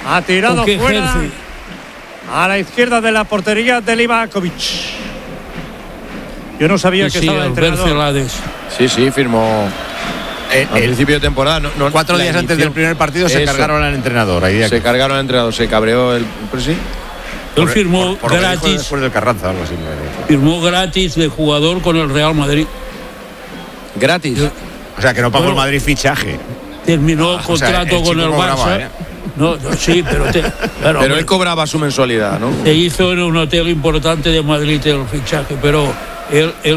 Ha tirado fuera ejerce? a la izquierda de la portería de Livakovic. Yo no sabía que estaba entrenador. Celades. Sí, firmó al principio de temporada. 4 días antes del primer partido se cargaron al entrenador. Se cargaron al entrenador, se cabreó el presi. Él firmó gratis. Después del Carranza, algo así. Firmó gratis de jugador con el Real Madrid. ¿Gratis? O sea, que no pagó el Madrid fichaje. Terminó contrato con el Barça. No, sí, pero él cobraba su mensualidad, ¿no? Se hizo en un hotel importante de Madrid el fichaje, pero él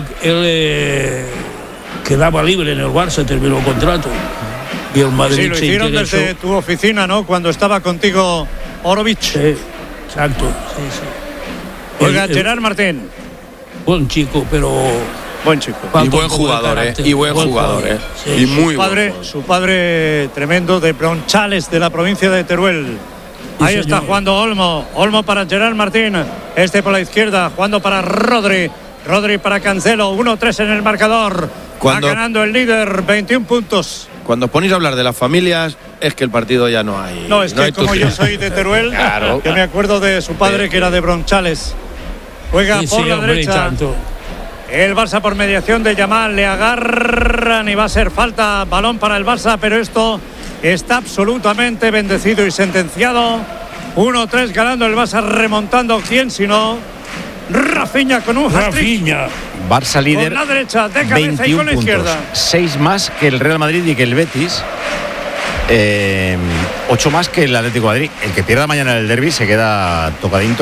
quedaba libre en el Barça, terminó el contrato. Y el Madrid sí, lo hicieron desde tu oficina, ¿no? Cuando estaba contigo Orovic. Sí, exacto. Sí. Oiga, Gerard Martín. Buen chico, pero... Buen chico. Y buen jugador, Y buen jugador, Sí. Y muy bueno. Su padre tremendo de Bronchales, de la provincia de Teruel. Ahí Sí, está jugando Olmo. Olmo para Gerard Martín. Por la izquierda, jugando para Rodri. Rodri para Cancelo. 1-3 en el marcador. Va ganando el líder, 21 puntos. Cuando os ponéis a hablar de las familias, es que el partido ya no hay. No, es que como yo soy de Teruel, claro. Yo me acuerdo de su padre que era de Bronchales. Juega por la derecha. El Barça por mediación de Yamal, le agarran y va a ser falta, balón para el Barça, pero esto está absolutamente bendecido y sentenciado. 1-3 ganando el Barça, remontando. ¿Quién si no? Rafinha con un hat-trick. Barça líder, con la derecha, de cabeza y con la izquierda. 6 más que el Real Madrid y que el Betis. 8 más que el Atlético de Madrid. El que pierda mañana el derbi se queda tocadín.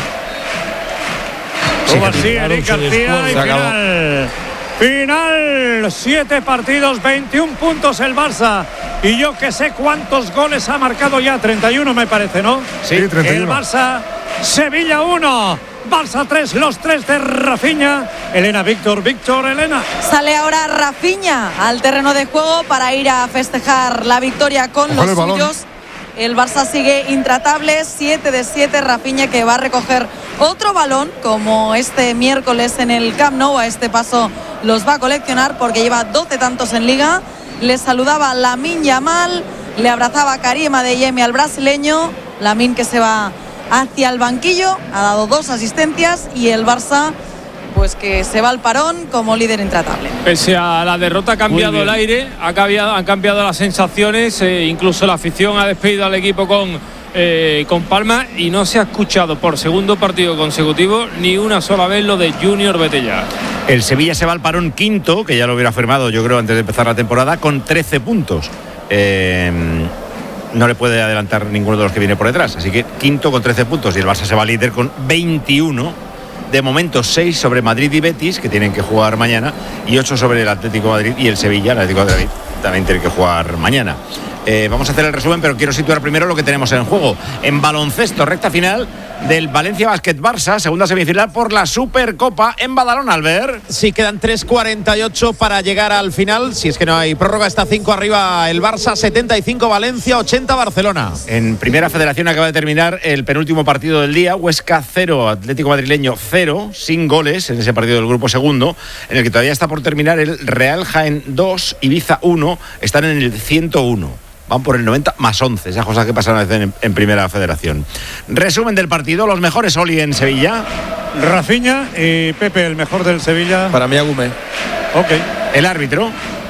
Eric García y final 7 partidos, 21 puntos el Barça. Y yo que sé cuántos goles ha marcado ya, 31 me parece, ¿no? Sí, 31. El Barça, Sevilla 1, Barça 3, los 3 de Rafinha. Elena, Víctor, Elena. Sale ahora Rafinha al terreno de juego para ir a festejar la victoria con los suyos. El Barça sigue intratable, 7 de 7. Rafinha que va a recoger otro balón, como este miércoles en el Camp Nou. A este paso los va a coleccionar porque lleva 12 tantos en Liga. Le saludaba Lamine Yamal, le abrazaba Karim Adeyemi al brasileño. Lamine que se va hacia el banquillo, ha dado 2 asistencias y el Barça pues que se va al parón como líder intratable. Pese a la derrota ha cambiado el aire, han cambiado las sensaciones, incluso la afición ha despedido al equipo con palmas y no se ha escuchado por segundo partido consecutivo ni una sola vez lo de Junior Betella. El Sevilla se va al parón quinto, que ya lo hubiera firmado yo creo antes de empezar la temporada, con 13 puntos. No le puede adelantar ninguno de los que viene por detrás, así que quinto con 13 puntos y el Barça se va líder con 21. De momento 6 sobre Madrid y Betis, que tienen que jugar mañana, y 8 sobre el Atlético de Madrid y el Sevilla. El Atlético de Madrid también tiene que jugar mañana. Vamos a hacer el resumen, pero quiero situar primero lo que tenemos en juego. En baloncesto, recta final del Valencia Basket Barça, segunda semifinal por la Supercopa en Badalona, Albert. Sí, quedan 3:48 para llegar al final. Si es que no hay prórroga, está 5 arriba el Barça, 75 Valencia, 80 Barcelona. En Primera Federación acaba de terminar el penúltimo partido del día. Huesca 0, Atlético Madrileño 0, sin goles en ese partido del grupo segundo, en el que todavía está por terminar el Real Jaén 2, Ibiza 1, están en el 101. Van por el 90 más 11, esas cosas que pasaron a veces en Primera Federación. Resumen del partido, los mejores Oli en Sevilla. Rafinha y Pepe, el mejor del Sevilla. Para mí, Agumé. Ok. El árbitro.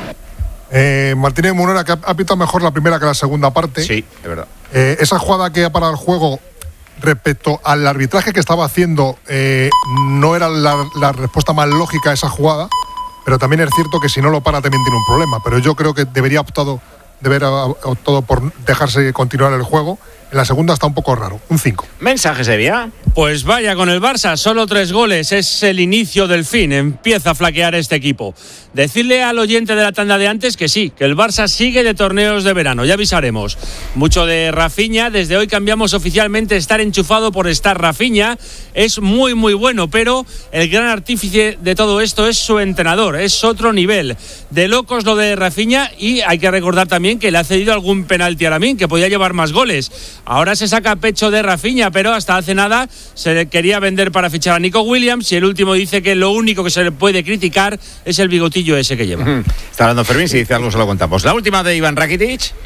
Martínez Munera, que ha pitado mejor la primera que la segunda parte. Sí, es verdad. Esa jugada que ha parado el juego respecto al arbitraje que estaba haciendo, no era la respuesta más lógica a esa jugada, pero también es cierto que si no lo para también tiene un problema. Pero yo creo que debería haber optado por dejarse continuar el juego. En la segunda está un poco raro, un 5. Mensaje, Sevilla. Pues vaya con el Barça, solo 3 goles, es el inicio del fin, empieza a flaquear este equipo. Decirle al oyente de la tanda de antes que sí, que el Barça sigue de torneos de verano, ya avisaremos. Mucho de Rafinha, desde hoy cambiamos oficialmente estar enchufado por estar Rafinha, es muy muy bueno, pero el gran artífice de todo esto es su entrenador, es otro nivel. De locos lo de Rafinha y hay que recordar también que le ha cedido algún penalti a Lamine, que podía llevar más goles. Ahora se saca pecho de Rafinha, pero hasta hace nada se le quería vender para fichar a Nico Williams y el último dice que lo único que se le puede criticar es el bigotillo ese que lleva. Está hablando Fermín, si dice algo se lo contamos. La última de Iván Rakitic.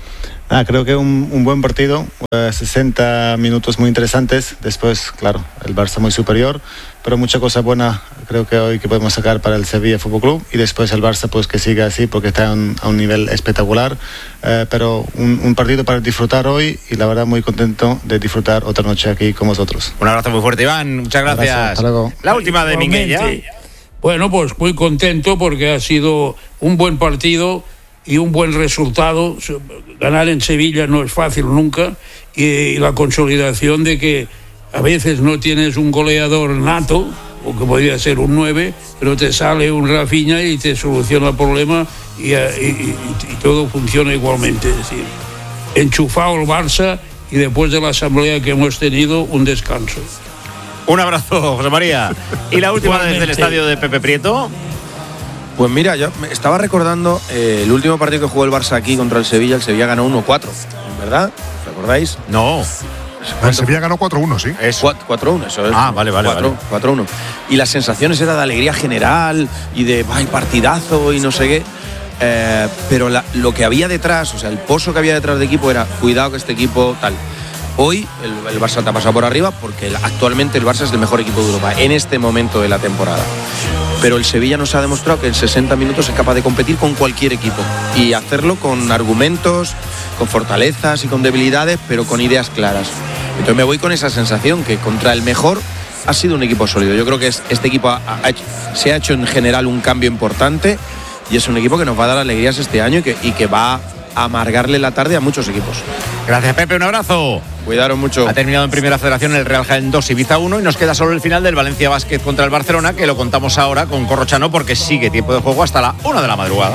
Creo que un buen partido, 60 minutos muy interesantes. Después, claro, el Barça muy superior, pero mucha cosa buena creo que hoy que podemos sacar para el Sevilla Fútbol Club, y después el Barça pues que siga así porque está a un nivel espectacular, pero un partido para disfrutar hoy, y la verdad muy contento de disfrutar otra noche aquí con vosotros. Un abrazo muy fuerte, Iván, muchas gracias. Hasta luego. La última de Miguel ya. Bueno, pues muy contento porque ha sido un buen partido y un buen resultado. Ganar en Sevilla no es fácil nunca, y la consolidación de que a veces no tienes un goleador nato, o que podría ser un 9, pero te sale un Rafinha y te soluciona el problema, y todo funciona igualmente. Es decir, enchufado el Barça, y después de la asamblea que hemos tenido, un descanso. Un abrazo, José María. Y la última desde el estadio de Pepe Prieto. Pues mira, yo estaba recordando el último partido que jugó el Barça aquí contra el Sevilla ganó 1-4, ¿verdad? ¿Os acordáis? No. El Sevilla ganó 4-1, sí. 4-1, eso es. Vale. 4-1. Y las sensaciones eran de alegría general y de partidazo y no sé qué. Pero lo que había detrás, o sea, el pozo que había detrás de equipo era cuidado que este equipo tal. Hoy el Barça te ha pasado por arriba porque actualmente el Barça es el mejor equipo de Europa en este momento de la temporada. Pero el Sevilla nos ha demostrado que en 60 minutos es capaz de competir con cualquier equipo y hacerlo con argumentos, con fortalezas y con debilidades, pero con ideas claras. Entonces me voy con esa sensación que contra el mejor ha sido un equipo sólido. Yo creo que este equipo se ha hecho en general un cambio importante, y es un equipo que nos va a dar alegrías este año y que va a amargarle la tarde a muchos equipos. Gracias, Pepe, un abrazo. Cuidaros mucho. Ha terminado en Primera Federación el Real Jaén 2, Ibiza 1, y nos queda solo el final del Valencia Basket contra el Barcelona, que lo contamos ahora con Corrochano porque sigue tiempo de juego hasta la 1 de la madrugada.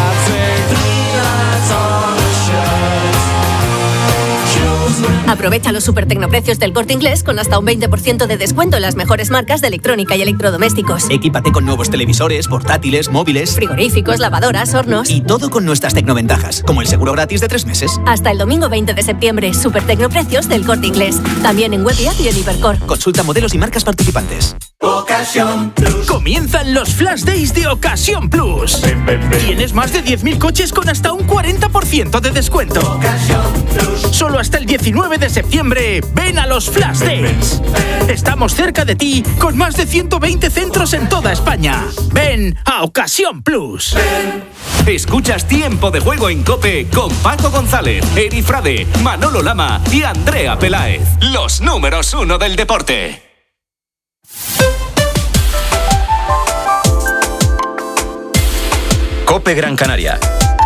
Aprovecha los super tecnoprecios del Corte Inglés con hasta un 20% de descuento en las mejores marcas de electrónica y electrodomésticos. Equípate con nuevos televisores, portátiles, móviles, frigoríficos, lavadoras, hornos. Y todo con nuestras tecnoventajas, como el seguro gratis de 3 meses. Hasta el domingo 20 de septiembre, super tecnoprecios del Corte Inglés. También en web y app y en Hipercor. Consulta modelos y marcas participantes. Ocasión Plus. Comienzan los Flash Days de Ocasión Plus. Tienes más de 10.000 coches con hasta un 40% de descuento. Ocasión Plus. Solo hasta el 19 de septiembre, ven a los Flash Days. Estamos cerca de ti con más de 120 centros en toda España. Ven a Ocasión Plus. Escuchas Tiempo de Juego en COPE con Paco González, Eri Frade, Manolo Lama y Andrea Peláez. Los números 1 del deporte. COPE Gran Canaria.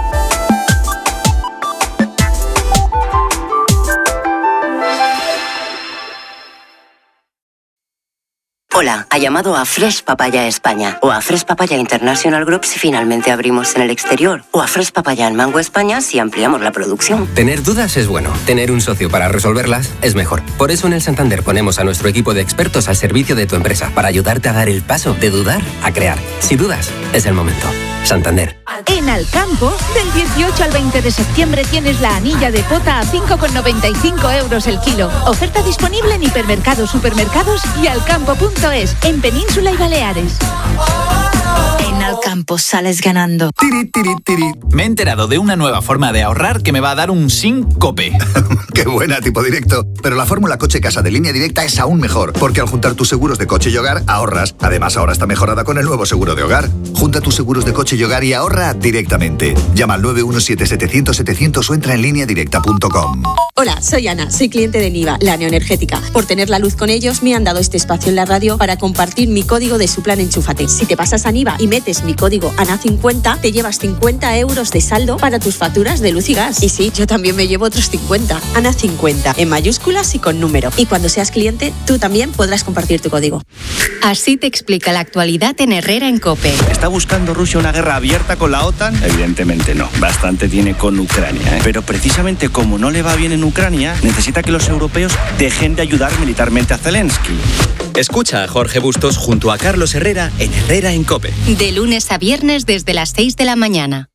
Hola, ha llamado a Fresh Papaya España o a Fresh Papaya International Group si finalmente abrimos en el exterior, o a Fresh Papaya en Mango España si ampliamos la producción. Tener dudas es bueno, tener un socio para resolverlas es mejor. Por eso en el Santander ponemos a nuestro equipo de expertos al servicio de tu empresa para ayudarte a dar el paso de dudar a crear. Si dudas, es el momento. Santander. En Alcampo, del 18 al 20 de septiembre tienes la anilla de pota a 5,95 euros el kilo. Oferta disponible en hipermercados, supermercados y alcampo.es, en Península y Baleares. En Alcampo sales ganando. Tiri, tiri, tiri. Me he enterado de una nueva forma de ahorrar que me va a dar un síncope. Qué buena, tipo directo. Pero la fórmula Coche Casa de Línea Directa es aún mejor, porque al juntar tus seguros de coche y hogar, ahorras. Además, ahora está mejorada con el nuevo seguro de hogar. Junta tus seguros de coche y hogar y ahorra directamente. Llama al 917-700-700 o entra en lineadirecta.com. Hola, soy Ana, soy cliente de Niva, la neoenergética. Por tener la luz con ellos, me han dado este espacio en la radio para compartir mi código de su plan Enchúfate. Si te pasas a Niva y metes mi código ANA50, te llevas 50 euros de saldo para tus facturas de luz y gas. Y sí, yo también me llevo otros 50. ANA50, en mayúsculas y con número. Y cuando seas cliente, tú también podrás compartir tu código. Así te explica la actualidad en Herrera en COPE. ¿Está buscando Rusia una guerra abierta con la OTAN? Evidentemente no. Bastante tiene con Ucrania, ¿eh? Pero precisamente como no le va bien en Ucrania, necesita que los europeos dejen de ayudar militarmente a Zelensky. Escucha a Jorge Bustos junto a Carlos Herrera en Herrera en COPE. De lunes a viernes desde las 6 de la mañana.